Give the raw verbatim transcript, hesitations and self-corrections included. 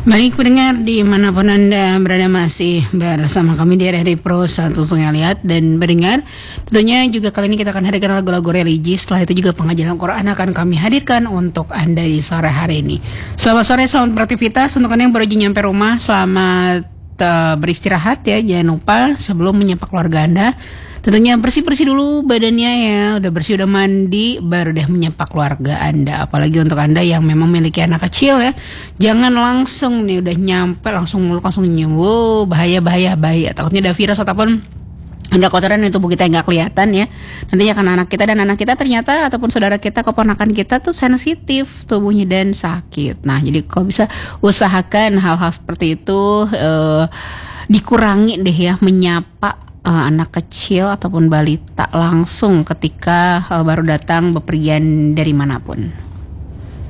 Baik pendengar dimanapun Anda berada masih bersama kami di R R I Pro satu Sungai Liat. Dan pendengar tentunya juga kali ini kita akan hadirkan lagu-lagu religi. Setelah itu juga pengajaran Quran akan kami hadirkan untuk Anda di sore hari ini. Selamat sore, selamat beraktivitas. Untuk Anda yang baru aja nyampe rumah, selamat uh, beristirahat ya. Jangan lupa sebelum menyapa keluarga Anda, tentunya bersih-bersih dulu badannya ya. Udah bersih, udah mandi, baru deh menyapa keluarga Anda. Apalagi untuk Anda yang memang memiliki anak kecil ya, jangan langsung nih udah nyampe langsung muluk langsung nyium. Wow, bahaya bahaya bahaya. Takutnya ada virus ataupun ada kotoran di tubuh kita yang gak kelihatan ya. Nantinya kan anak kita dan anak kita ternyata ataupun saudara kita, keponakan kita tuh sensitif tubuhnya dan sakit. Nah jadi kalau bisa usahakan hal-hal seperti itu eh, dikurangi deh ya, menyapa Uh, anak kecil ataupun balita langsung ketika uh, baru datang bepergian dari manapun.